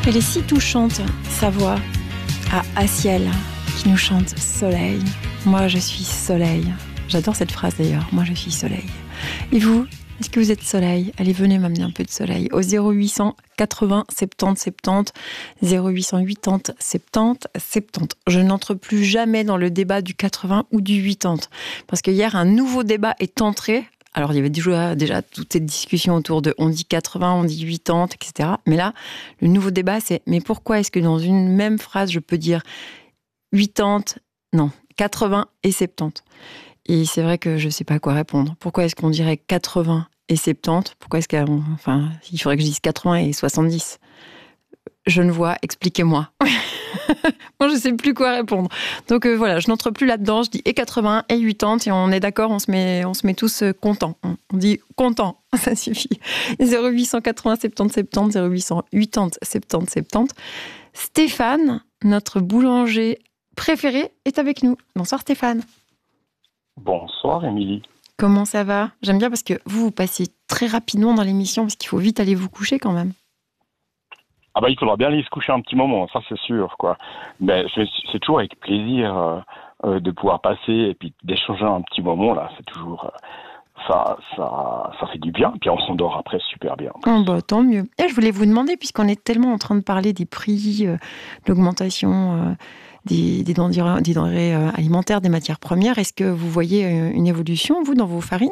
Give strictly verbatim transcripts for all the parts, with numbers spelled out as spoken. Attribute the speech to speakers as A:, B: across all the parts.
A: Elle est si touchante, sa voix, à Aciel, qui nous chante Soleil. Moi, je suis soleil. J'adore cette phrase d'ailleurs. Moi, je suis soleil. Et vous, est-ce que vous êtes soleil ? Allez, venez m'amener un peu de soleil. Au zéro huit cent quatre-vingts soixante-dix soixante-dix, zéro huit cent quatre-vingts soixante-dix soixante-dix. Je n'entre plus jamais dans le débat du quatre-vingts ou du quatre-vingts. Parce que hier, un nouveau débat est entré. Alors, il y avait déjà, déjà toute cette discussion autour de on dit quatre-vingts, on dit quatre-vingts, et cetera. Mais là, le nouveau débat, c'est mais pourquoi est-ce que dans une même phrase, je peux dire quatre-vingts, non, quatre-vingts et soixante-dix ? Et c'est vrai que je ne sais pas quoi répondre. Pourquoi est-ce qu'on dirait quatre-vingts et soixante-dix ? Pourquoi est-ce qu'on, enfin, il faudrait que je dise quatre-vingts et soixante-dix ? Je ne vois, expliquez-moi. Moi, je ne sais plus quoi répondre. Donc euh, voilà, je n'entre plus là-dedans. Je dis et quatre-vingts et quatre-vingts et on est d'accord, on se met, on se met tous euh, contents. On dit content, ça suffit. zéro huit cent quatre-vingts soixante-dix soixante-dix, zéro huit cent quatre-vingts soixante-dix soixante-dix. Stéphane, notre boulanger préféré, est avec nous. Bonsoir Stéphane.
B: Bonsoir Émilie.
A: Comment ça va ? J'aime bien parce que vous, vous passez très rapidement dans l'émission parce qu'il faut vite aller vous coucher quand même.
B: Ah bah il faudra bien aller se coucher un petit moment, ça c'est sûr quoi. Mais c'est, c'est toujours avec plaisir euh, euh, de pouvoir passer et puis d'échanger un petit moment là, c'est toujours euh, ça, ça, ça fait du bien. Puis on s'endort après super bien.
A: Oh bah tant mieux. Et je voulais vous demander puisqu'on est tellement en train de parler des prix, euh, l'augmentation euh, des, des denrées, des denrées euh, alimentaires, des matières premières, est-ce que vous voyez une évolution vous dans vos farines ?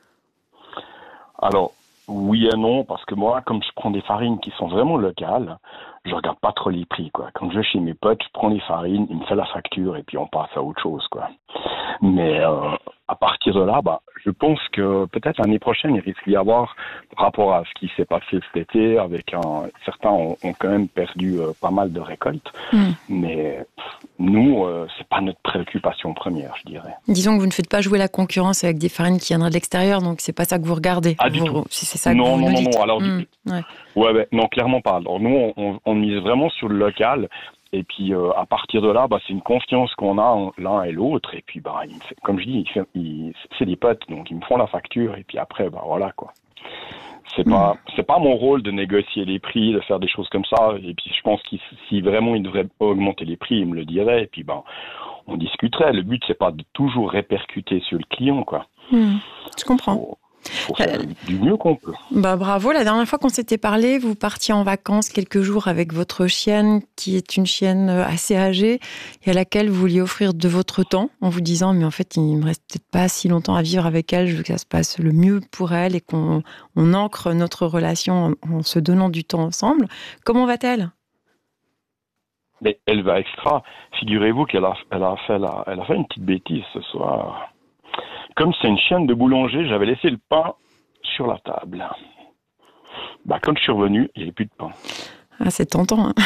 B: Alors oui et non, parce que moi, comme je prends des farines qui sont vraiment locales, je regarde pas trop les prix, quoi. Quand je vais chez mes potes, je prends les farines, ils me font la facture et puis on passe à autre chose, quoi. Mais euh, à partir de là, bah, je pense que peut-être l'année prochaine, il risque d'y avoir, par rapport à ce qui s'est passé cet été, avec un, certains ont, ont quand même perdu euh, pas mal de récoltes, mmh. mais nous, euh, c'est pas notre préoccupation première, je dirais.
A: Disons que vous ne faites pas jouer la concurrence avec des farines qui viendraient de l'extérieur, donc c'est pas ça que vous regardez.
B: Ah, du
A: vous,
B: tout.
A: C'est, c'est ça
B: non,
A: que vous
B: non,
A: nous
B: non,
A: dites.
B: non, alors
A: mmh,
B: du...
A: ouais.
B: Ouais, ouais, non, clairement pas. Alors nous, on, on, on mise vraiment sur le local. Et puis, euh, à partir de là, bah, c'est une confiance qu'on a en, l'un et l'autre. Et puis, bah, il fait, comme je dis, il fait, il, c'est des potes, donc ils me font la facture. Et puis après, bah, voilà, quoi. C'est pas, mmh. c'est pas mon rôle de négocier les prix, de faire des choses comme ça. Et puis, je pense que si vraiment ils devraient augmenter les prix, ils me le diraient. Et puis, bah, on discuterait. Le but, c'est pas de toujours répercuter sur le client, quoi.
A: Mmh. Je comprends.
B: Faut, faut faire euh, du mieux qu'on peut.
A: Bah bravo, la dernière fois qu'on s'était parlé, vous partiez en vacances quelques jours avec votre chienne, qui est une chienne assez âgée, et à laquelle vous vouliez offrir de votre temps, en vous disant, mais en fait, il me reste peut-être pas si longtemps à vivre avec elle, je veux que ça se passe le mieux pour elle, et qu'on on ancre notre relation en, en se donnant du temps ensemble. Comment va-t-elle ?
B: Mais elle va extra. Figurez-vous qu'elle a, elle a, fait, la, elle a fait une petite bêtise ce soir. Comme c'est une chienne de boulanger, j'avais laissé le pain sur la table. Bah, quand je suis revenu, il n'y avait plus de pain.
A: Ah, c'est tentant, hein.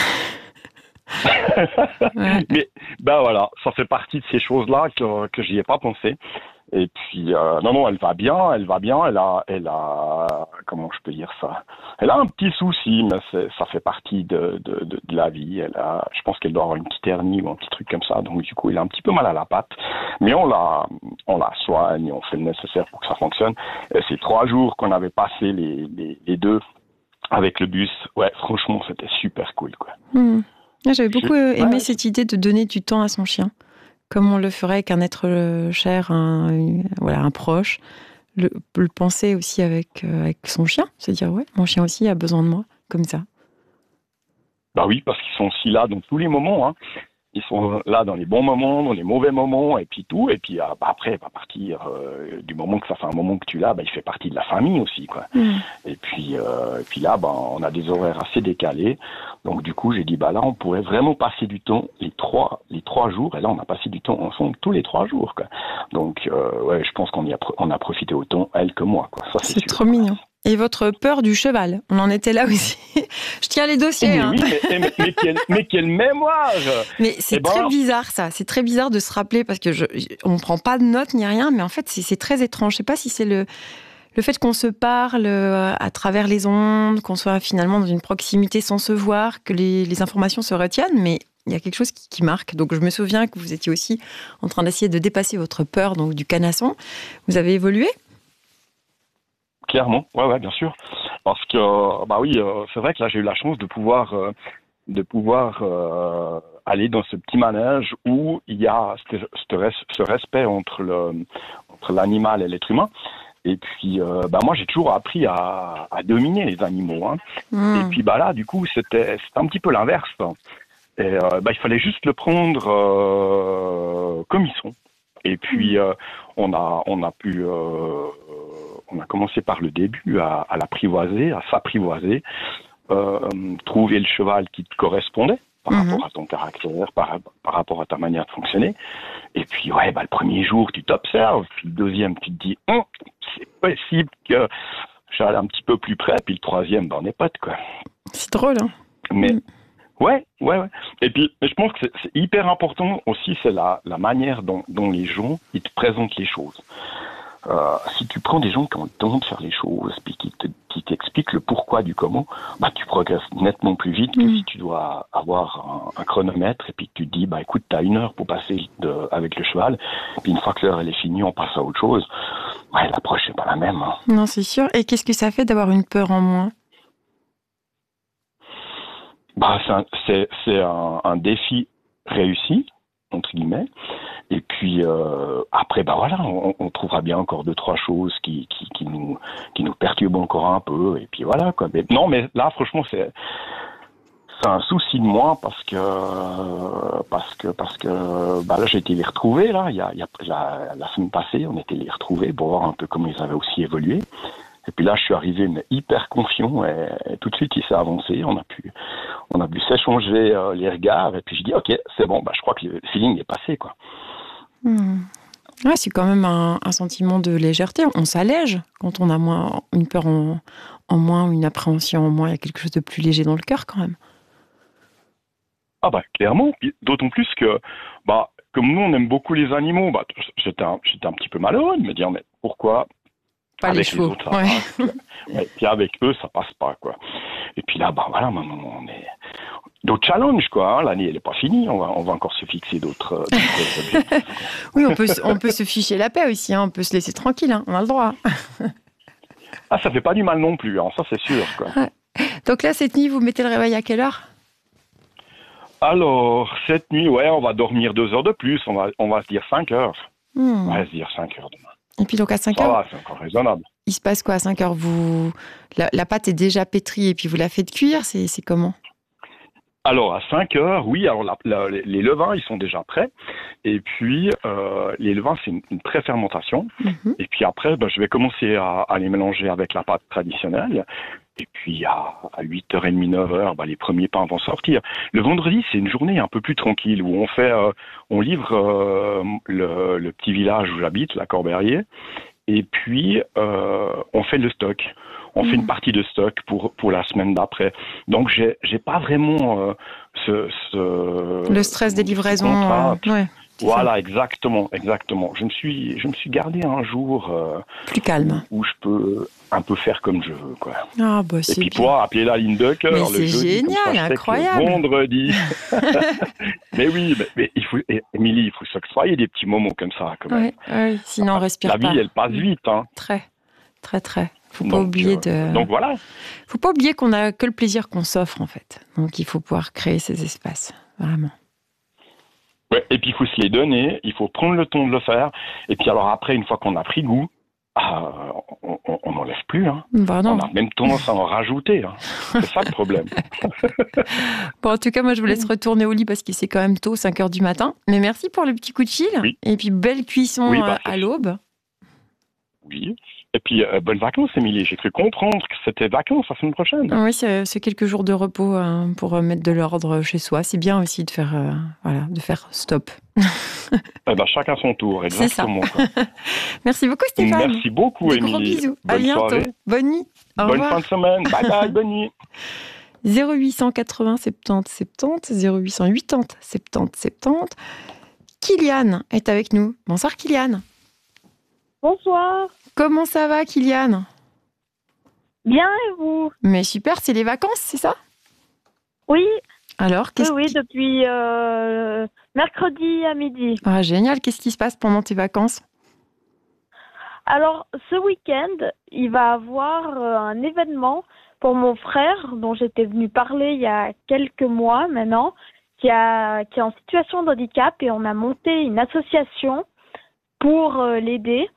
A: Ouais.
B: Mais, bah voilà, ça fait partie de ces choses-là que, que j'y ai pas pensé. Et puis, euh, non, non, elle va bien, elle va bien, elle a, elle a, comment je peux dire ça ? Elle a un petit souci, mais c'est, ça fait partie de, de, de, de la vie. Elle a, je pense qu'elle doit avoir une petite hernie ou un petit truc comme ça. Donc, du coup, elle a un petit peu mal à la patte. Mais on la, on la soigne, on fait le nécessaire pour que ça fonctionne. Et ces trois jours qu'on avait passé les, les, les deux avec le bus, ouais, franchement, c'était super cool, quoi.
A: Mmh. J'avais beaucoup
B: Je,
A: aimé
B: ouais.
A: cette idée de donner du temps à son chien. Comme on le ferait avec un être cher, un, une, voilà, un proche, le, le penser aussi avec, euh, avec son chien, se dire ouais, mon chien aussi a besoin de moi, comme ça.
B: Bah oui, parce qu'ils sont aussi là dans tous les moments, hein. Ils sont là dans les bons moments, dans les mauvais moments, et puis tout. Et puis euh, bah après, à partir euh, du moment que ça fait un moment que tu l'as, bah, il fait partie de la famille aussi, quoi. Mmh. Et puis, euh, et puis là, bah, on a des horaires assez décalés. Donc du coup, j'ai dit, bah là, on pourrait vraiment passer du temps les trois, les trois jours. Et là, on a passé du temps ensemble tous les trois jours, quoi. Donc euh, ouais, je pense qu'on y a, on a profité autant elle que moi, quoi. Ça, c'est,
A: c'est
B: sûr,
A: trop mignon. Et votre peur du cheval, on en était là aussi. Je tiens les dossiers.
B: Mais
A: hein.
B: oui, mais, mais, mais, quelle, mais quelle mémoire.
A: Mais c'est eh très ben... bizarre ça, c'est très bizarre de se rappeler parce que je, on ne prend pas de notes ni rien, mais en fait c'est, c'est très étrange. Je ne sais pas si c'est le, le fait qu'on se parle à travers les ondes, qu'on soit finalement dans une proximité sans se voir, que les, les informations se retiennent, mais il y a quelque chose qui, qui marque. Donc je me souviens que vous étiez aussi en train d'essayer de dépasser votre peur donc, du canasson. Vous avez évolué ?
B: Clairement, ouais, ouais, bien sûr. Parce que, bah oui, euh, c'est vrai que là, j'ai eu la chance de pouvoir, euh, de pouvoir euh, aller dans ce petit manège où il y a ce, ce res- ce respect entre le, entre l'animal et l'être humain. Et puis, euh, bah moi, j'ai toujours appris à, à dominer les animaux. Hein. Et
A: Mmh.
B: puis, bah là, du coup, c'était, c'était un petit peu l'inverse. Et euh, bah, il fallait juste le prendre euh, comme ils sont. Et puis, euh, on a, on a pu, euh, on a commencé par le début à, à l'apprivoiser, à s'apprivoiser, euh, trouver le cheval qui te correspondait par
A: Mhm.
B: rapport à ton caractère, par, par rapport à ta manière de fonctionner. Et puis, ouais, bah, le premier jour, tu t'observes. Puis le deuxième, tu te dis, hum, c'est possible que j'aille un petit peu plus près. Puis le troisième, bah, on est potes, quoi.
A: C'est drôle, hein.
B: Mais,
A: Mmh.
B: ouais, ouais, ouais. Et puis, je pense que c'est, c'est hyper important aussi, c'est la, la manière dont, dont les gens, ils te présentent les choses. Euh, si tu prends des gens qui ont le temps de faire les choses, puis qui, te, qui t'expliquent le pourquoi du comment, bah tu progresses nettement plus vite que
A: Mmh.
B: si tu dois avoir un, un chronomètre et puis que tu te dis, bah écoute, t'as une heure pour passer de, avec le cheval, puis une fois que l'heure elle est finie, on passe à autre chose. Ouais, l'approche c'est pas la même. Hein.
A: Non, c'est sûr. Et qu'est-ce que ça fait d'avoir une peur en moins?
B: Bah c'est un, c'est, c'est un, un défi réussi entre guillemets. Et puis euh, après, bah voilà, on, on trouvera bien encore deux trois choses qui, qui, qui nous qui nous perturbent encore un peu. Et puis voilà quoi. Mais, non, mais là, franchement, c'est c'est un souci de moi parce que parce que parce que bah là, j'ai été les retrouver là. Il y a, il y a la, la semaine passée, on était les retrouver pour voir un peu comment ils avaient aussi évolué. Et puis là, je suis arrivé mais hyper confiant et, et tout de suite, il s'est avancé. On a pu on a pu s'échanger euh, les regards. Et puis je dis, ok, c'est bon. Bah je crois que le feeling est passé quoi.
A: Mmh. Ouais, c'est quand même un, un sentiment de légèreté. On s'allège quand on a moins, une peur en, en moins, une appréhension en moins. Il y a quelque chose de plus léger dans le cœur quand même.
B: Ah bah clairement, puis d'autant plus que bah comme nous on aime beaucoup les animaux, bah j'étais un, j'étais un petit peu malheureux de me dire mais pourquoi
A: Pas les
B: avec les
A: chevaux.
B: autres ça
A: Ouais.
B: passe, puis, ouais, puis avec eux ça passe pas quoi. Et puis là bah voilà maintenant on est d'autres challenges quoi. Hein. L'année elle est pas finie, on va on va encore se fixer d'autres, euh, d'autres objectifs.
A: Oui, on peut, se- on peut se ficher la paix aussi. Hein. On peut se laisser tranquille. Hein. On a le droit.
B: Ah ça fait pas du mal non plus, hein, ça c'est sûr quoi.
A: Donc là, cette nuit, vous mettez le réveil à quelle heure?
B: Alors cette nuit ouais on va dormir deux heures de plus, on va on va se dire cinq heures,
A: Hmm.
B: on va se dire cinq heures demain.
A: Et puis donc à cinq
B: Ça
A: heures,
B: va, c'est encore raisonnable.
A: il se passe quoi à cinq heures? Vous... La, la pâte est déjà pétrie et puis vous la faites cuire. C'est, c'est comment?
B: Alors, à cinq heures, oui, alors la, la, les levains, ils sont déjà prêts. Et puis, euh, les levains, c'est une, une pré-fermentation.
A: Mhm.
B: Et puis après, ben, je vais commencer à, à les mélanger avec la pâte traditionnelle. Et puis, à, à huit heures trente, neuf heures, ben, les premiers pains vont sortir. Le vendredi, c'est une journée un peu plus tranquille où on fait, euh, on livre euh, le, le petit village où j'habite, la Corberrier. Et puis, euh, on fait le stock. On mmh. fait une partie de stock pour, pour la semaine d'après. Donc, j'ai, j'ai pas vraiment euh, ce, ce...
A: Le stress des livraisons. Euh, ouais,
B: voilà,
A: ça.
B: exactement, exactement. Je me suis, je me suis gardé un jour euh,
A: plus calme,
B: où, où je peux un peu faire comme je veux, quoi.
A: Ah bah
B: c'est Et puis
A: bien.
B: pouvoir appeler la ligne de cœur
A: mais
B: le
A: c'est
B: jeudi,
A: génial,
B: comme ça, je sais
A: incroyable.
B: que le vendredi. mais oui, mais, mais il faut, Émilie, il faut s'octroyer des petits moments comme ça, quand même.
A: Ouais, ouais, sinon on respire
B: la
A: pas.
B: La vie, elle passe vite, hein.
A: Très, très, très. Faut pas
B: donc,
A: oublier
B: euh,
A: de.
B: Donc voilà.
A: Faut pas oublier qu'on a que le plaisir qu'on s'offre en fait. Donc il faut pouvoir créer ces espaces, vraiment.
B: Ouais, et puis il faut se les donner, il faut prendre le temps de le faire. Et puis alors après, une fois qu'on a pris goût, ah, on n'enlève plus. Hein.
A: Bah non.
B: On a même tendance à en rajouter. Hein. C'est ça le problème.
A: Bon, en tout cas, moi je vous laisse retourner au lit parce qu'il c'est quand même tôt, cinq heures du matin. Mais merci pour le petit coup de fil.
B: Oui.
A: Et puis belle cuisson
B: oui, bah,
A: à l'aube.
B: Oui. Et puis, euh, bonnes vacances, Émilie. J'ai cru comprendre que c'était vacances la semaine prochaine.
A: Oui, c'est, c'est quelques jours de repos hein, pour mettre de l'ordre chez soi. C'est bien aussi de faire, euh, voilà, de faire stop.
B: Eh ben, chacun son tour, exactement.
A: C'est ça. Merci beaucoup, Stéphane.
B: Merci beaucoup,
A: Des
B: Émilie.
A: Gros bisous.
B: Bonne
A: à bientôt.
B: Soirée.
A: Bonne nuit. Au
B: Bonne
A: revoir.
B: fin de semaine. Bye bye, bonne nuit.
A: zéro huit cent quatre-vingts soixante-dix soixante-dix, zéro huit cent quatre-vingts soixante-dix soixante-dix. Kylian est avec nous. Bonsoir, Kylian.
C: Bonsoir.
A: Comment ça va, Kylian?
C: Bien, et vous?
A: Mais super, c'est les vacances, c'est ça?
C: Oui.
A: Alors, qu'est-ce
C: Oui, oui,
A: qui...
C: depuis euh, mercredi à midi.
A: Ah, génial. Qu'est-ce qui se passe pendant tes vacances?
C: Alors, ce week-end, il va avoir euh, un événement pour mon frère, dont j'étais venue parler il y a quelques mois maintenant, qui, a, qui est en situation de handicap, et on a monté une association pour euh, l'aider.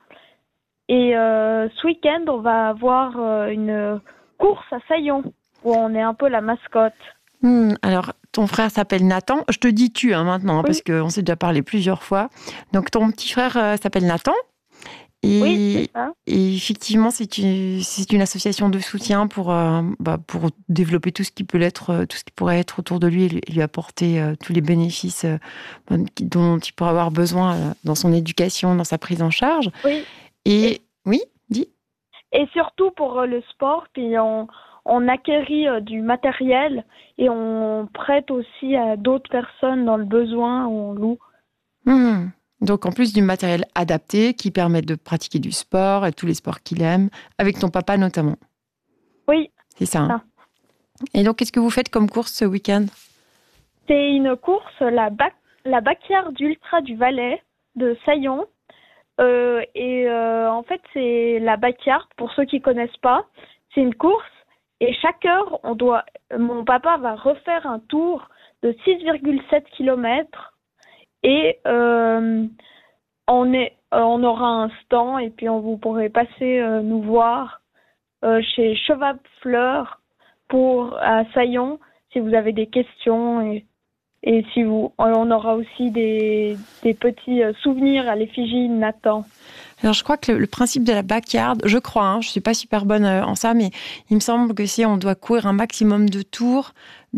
C: Et euh, ce week-end, on va avoir euh, une course à Saillon, où on est un peu la mascotte.
A: Hmm, alors, ton frère s'appelle Nathan. Je te dis tu hein, maintenant, hein,
C: Oui.
A: parce qu'on s'est déjà parlé plusieurs fois. Donc, ton petit frère euh, s'appelle Nathan. Et,
C: Oui, c'est ça.
A: et effectivement, c'est une, c'est une association de soutien pour, euh, bah, pour développer tout ce qui peut être, euh, tout ce qui pourrait être autour de lui et lui, lui apporter euh, tous les bénéfices euh, dont il pourra avoir besoin euh, dans son éducation, dans sa prise en charge.
C: Oui.
A: Et,
C: Et-
A: oui, dis.
C: Et surtout pour euh, le sport, puis on, on acquérit euh, du matériel et on prête aussi à d'autres personnes dans le besoin, on loue.
A: Hmm. Donc, en plus du matériel adapté qui permet de pratiquer du sport et tous les sports qu'il aime, avec ton papa notamment.
C: Oui,
A: C'est ça. Hein.
C: ça.
A: Et donc, qu'est-ce que vous faites comme course ce week-end?
C: C'est une course, la, bac, la backyard d'Ultra du Valais de Saillon. Euh, et euh, en fait, c'est la backyard, pour ceux qui connaissent pas, c'est une course. Et chaque heure, on doit, mon papa va refaire un tour de six virgule sept kilomètres. Et euh, on, est, euh, on aura un stand et puis on vous pourrez passer euh, nous voir euh, chez Cheval Fleur pour à Saillon si vous avez des questions et, et si vous on aura aussi des, des petits euh, souvenirs à l'effigie de Nathan.
A: Alors, je crois que le, le principe de la backyard, je crois, hein, je ne suis pas super bonne euh, en ça, mais il me semble que si on doit courir un maximum de tours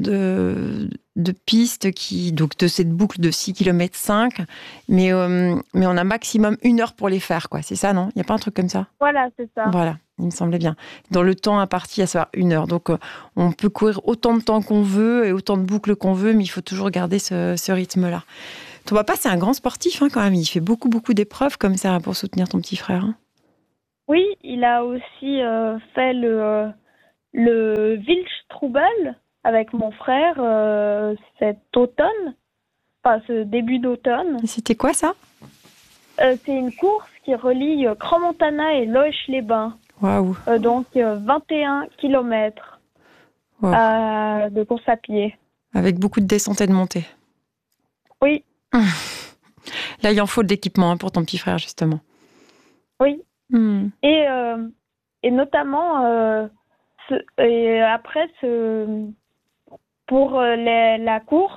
A: de, de pistes, qui, donc de cette boucle de six virgule cinq kilomètres, mais, euh, mais on a maximum une heure pour les faire, quoi. C'est ça, non? Il n'y a pas un truc comme ça?
C: Voilà, c'est ça.
A: Voilà, il me semblait bien. Dans le temps imparti, à savoir une heure. Donc, euh, on peut courir autant de temps qu'on veut et autant de boucles qu'on veut, mais il faut toujours garder ce, ce rythme-là. Ton papa, c'est un grand sportif hein, quand même. Il fait beaucoup, beaucoup d'épreuves comme ça pour soutenir ton petit frère. Hein.
C: Oui, il a aussi euh, fait le, euh, le Wildstrubel avec mon frère euh, cet automne, enfin ce début d'automne.
A: Et c'était quoi ça?
C: Euh, c'est une course qui relie euh, Crans-Montana et Loeche-les-Bains.
A: Waouh!
C: Euh, donc euh, vingt et un kilomètres
A: Wow.
C: euh, de course à pied.
A: Avec beaucoup de descentes et de montées.
C: Oui,
A: Là, il en faut de l'équipement hein, pour ton petit frère, justement.
C: oui.
A: Hmm.
C: Et, euh, et notamment, euh, ce, et après, ce, pour euh, les- la course,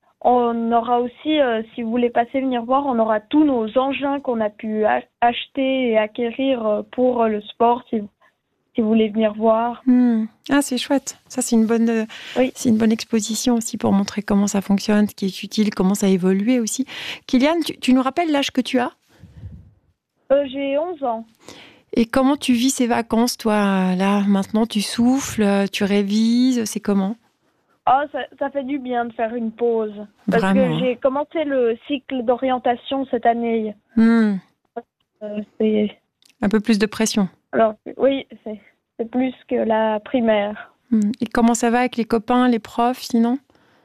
C: on aura aussi, euh, si vous voulez passer venir voir, on aura tous nos engins qu'on a pu a- acheter et acquérir euh, pour euh, le sport, si, si vous voulez venir voir.
A: Hmm. Ah, c'est chouette. Ça, c'est une bonne, euh,
C: Oui.
A: c'est une bonne exposition aussi pour montrer comment ça fonctionne, ce qui est utile, comment ça a évolué aussi. Kylian, tu, tu nous rappelles l'âge que tu as?
C: Euh, j'ai onze ans.
A: Et comment tu vis ces vacances, toi? Là, maintenant, tu souffles, tu révises, c'est comment?
C: Oh, ça, ça fait du bien de faire une pause. Parce
A: Vraiment.
C: que j'ai commencé le cycle d'orientation cette année.
A: Hmm.
C: Euh, c'est...
A: Un peu plus de pression.
C: Alors, oui, c'est, c'est plus que la primaire.
A: Hmm. Et comment ça va avec les copains, les profs, sinon?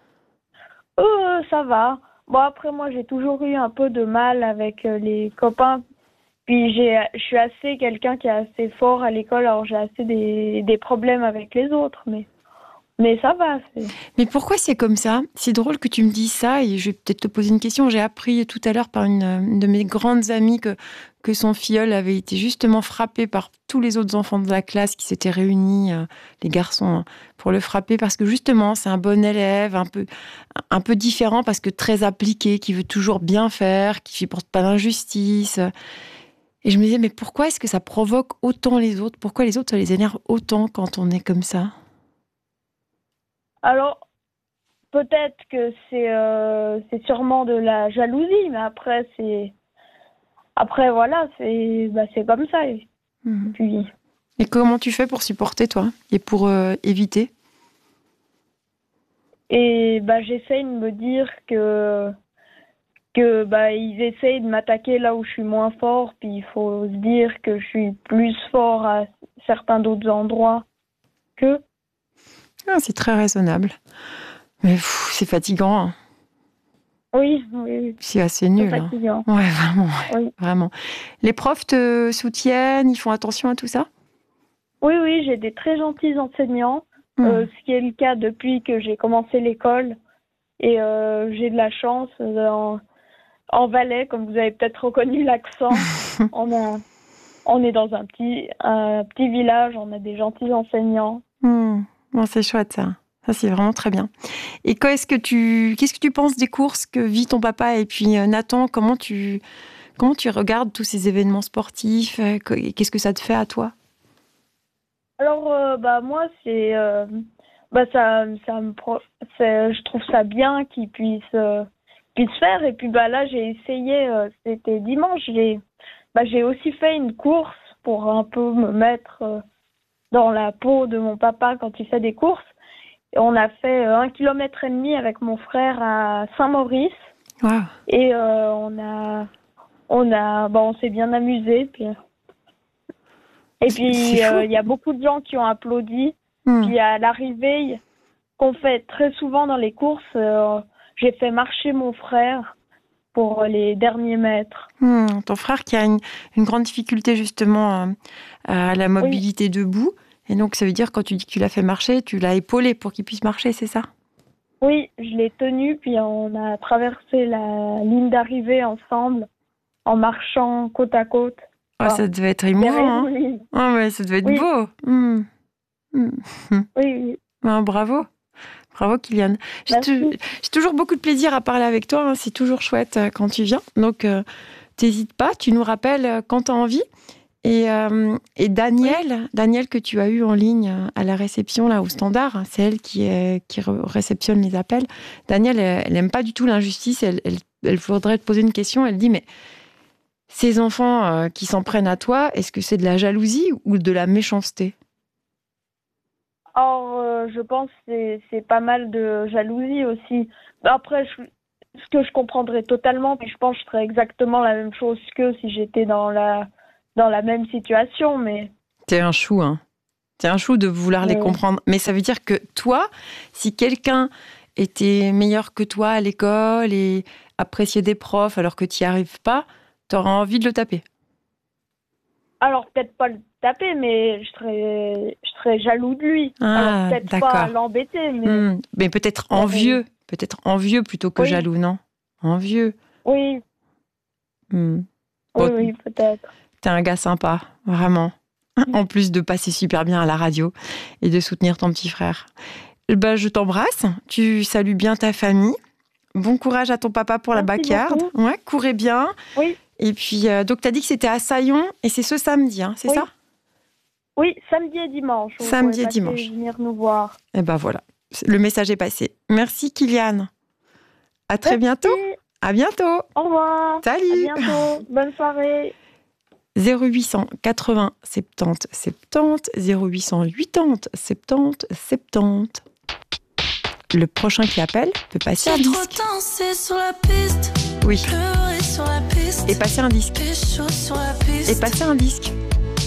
C: Euh, ça va. Bon, après, moi, j'ai toujours eu un peu de mal avec euh, les copains. Puis, j'ai, je suis assez quelqu'un qui est assez fort à l'école, alors j'ai assez des, des problèmes avec les autres. Mais, mais ça va. C'est...
A: Mais pourquoi c'est comme ça? C'est drôle que tu me dises ça et je vais peut-être te poser une question. J'ai appris tout à l'heure par une, une de mes grandes amies que, que son filleul avait été justement frappé par tous les autres enfants de la classe qui s'étaient réunis, euh, les garçons, hein, pour le frapper parce que justement c'est un bon élève, un peu, un peu différent parce que très appliqué, qui veut toujours bien faire, qui ne supporte pas d'injustice. Et je me disais, mais pourquoi est-ce que ça provoque autant les autres? Pourquoi les autres, ça les énerve autant quand on est comme ça?
C: Alors, peut-être que c'est, euh, c'est sûrement de la jalousie, mais après, c'est... Après, voilà, c'est, bah, c'est comme ça. Et
A: Mmh.
C: puis,
A: Et comment tu fais pour supporter, toi? Et pour euh, éviter?
C: et bah, j'essaye de me dire que, que bah, ils essayent de m'attaquer là où je suis moins fort, puis il faut se dire que je suis plus fort à certains d'autres endroits qu'eux.
A: Ah, c'est très raisonnable. Mais pff, c'est fatigant. Hein.
C: Oui, oui, oui.
A: C'est assez
C: C'est
A: nul. Hein.
C: fatigant.
A: Ouais, vraiment, ouais,
C: Oui.
A: vraiment. Les profs te soutiennent, ils font attention à tout ça?
C: Oui, oui, j'ai des très gentils enseignants,
A: Hmm.
C: euh, ce qui est le cas depuis que j'ai commencé l'école. Et euh, j'ai de la chance. euh, en, en Valais, comme vous avez peut-être reconnu l'accent, on a, on est dans un petit, un petit village, on a des gentils enseignants.
A: Hmm. Bon, c'est chouette ça. Ça, c'est vraiment très bien. Et quoi est-ce que tu, qu'est-ce que tu penses des courses que vit ton papa? Et puis euh, Nathan, comment tu, comment tu regardes tous ces événements sportifs? euh, que- et Qu'est-ce que ça te fait à toi?
C: Alors, euh, bah moi, c'est, euh, bah ça, ça me, pro- c'est- je trouve ça bien qu'ils puissent, euh, puissent faire. Et puis bah là, j'ai essayé, euh, c'était dimanche, j'ai, bah j'ai aussi fait une course pour un peu me mettre euh, dans la peau de mon papa quand il fait des courses. Et on a fait euh, un kilomètre et demi avec mon frère à Saint-Maurice
A: Waouh.
C: et euh, on a, on a, bah on s'est bien amusé. Puis, et
A: C'est
C: puis
A: fou.
C: euh, il y a beaucoup de gens qui ont applaudi.
A: Hmm.
C: Puis à l'arrivée, qu'on fait très souvent dans les courses, euh, j'ai fait marcher mon frère pour les derniers mètres.
A: Hmm. Ton frère qui a une, une grande difficulté justement euh, à la mobilité debout. Et donc, ça veut dire quand tu dis que tu l'as fait marcher, tu l'as épaulé pour qu'il puisse marcher, c'est ça?
C: Oui, je l'ai tenu, puis on a traversé la ligne d'arrivée ensemble en marchant côte à côte.
A: Ah, ça devait être émouvant. Hein?
C: Derrière lui.
A: Ah ouais, ça devait être
C: Oui.
A: beau. Hmm. Hmm.
C: Oui, oui.
A: Ah, bravo. Bravo, Kylian. J'ai,
C: Merci.
A: tu- j'ai toujours beaucoup de plaisir à parler avec toi. Hein. C'est toujours chouette euh, quand tu viens. Donc, euh, t'hésites pas. Tu nous rappelles euh, quand tu as envie. Et, euh, et Danielle, Danielle que tu as eu en ligne euh, à la réception, là, au standard, hein, c'est elle qui, euh, qui re- réceptionne les appels. Danielle, elle, elle aime pas du tout l'injustice. Elle, elle, elle voudrait te poser une question. Elle dit, mais ces enfants euh, qui s'en prennent à toi, est-ce que c'est de la jalousie ou de la méchanceté?
C: Or, euh, je pense que c'est, c'est pas mal de jalousie aussi. Après, je, ce que je comprendrais totalement, puis je pense que je ferais exactement la même chose qu'eux si j'étais dans la, dans la même situation, mais
A: T'es un chou, hein. T'es un chou de vouloir les
C: Ouais.
A: comprendre. Mais ça veut dire que toi, si quelqu'un était meilleur que toi à l'école et appréciait des profs alors que tu n'y arrives pas, t'auras envie de le taper.
C: alors peut-être pas le taper, mais je serais, je serais jaloux de lui.
A: Ah,
C: alors peut-être
A: d'accord.
C: pas l'embêter, mais
A: Hmm, mais peut-être envieux. Peut-être envieux plutôt que
C: Oui.
A: jaloux, non? Envieux.
C: oui,
A: Hmm.
C: oui,
A: Bon,
C: oui, peut-être.
A: T'es un gars sympa, vraiment. En plus de passer super bien à la radio et de soutenir ton petit frère. Ben, je t'embrasse. Tu salues bien ta famille. Bon courage à ton papa pour la
C: Merci
A: backyard.
C: beaucoup.
A: Ouais, courez bien.
C: Oui,
A: Et puis, euh, donc, tu as dit que c'était à Saillon et c'est ce samedi, hein, c'est
C: Oui.
A: ça?
C: oui, samedi et dimanche. Vous
A: Samedi
C: pourrez
A: et
C: passer
A: dimanche.
C: venir nous voir.
A: Et ben voilà, le message est passé. Merci Kylian. À très bientôt.
C: Merci.
A: À bientôt.
C: Au revoir.
A: Salut.
C: À bientôt. Bonne soirée.
A: zéro huit cent quatre-vingts soixante-dix soixante-dix, zéro huit cent quatre-vingts soixante-dix soixante-dix. Le prochain qui appelle peut passer un
D: J'ai trop
A: disque.
D: dansé sur la piste,
A: Oui,
D: pleuré sur la piste,
A: et passer un disque.
D: pécho sur la piste.
A: Et passer un disque.